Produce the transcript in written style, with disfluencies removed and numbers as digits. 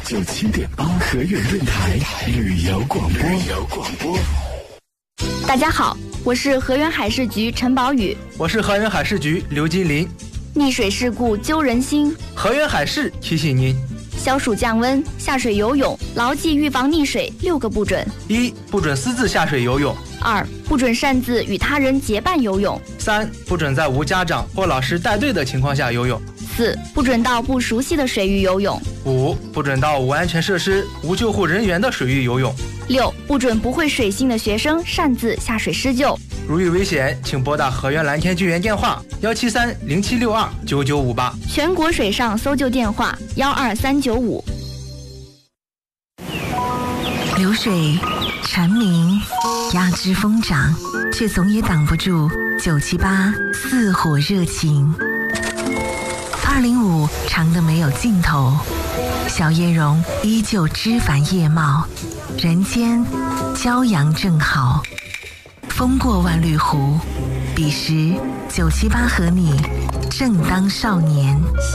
97.8河源电台旅游广播。 大家好，我是河源海事局陈宝宇。 我是河源海事局刘金林。 溺水事故揪人心， 河源海事提醒您： 消暑降温，下水游泳牢记预防溺水6个不准。 1. 不准私自下水游泳。 2. 不准擅自与他人结伴游泳。 3. 不准在无家长或老师带队的情况下游泳。 4. 不准到不熟悉的水域游泳。 5. 不准到无安全设施、无救护人员的水域游泳。 6. 不准不会水性的学生擅自下水施救。 如遇危险，请拨打河源蓝天救援电话17307629958， 全国水上搜救电话12395。 流水蝉鸣，压枝疯长，却总也挡不住978似火热情。205长得没有尽头，小叶榕依旧枝繁叶茂，人间骄阳正好。风过万绿湖，彼时978和你正当少年。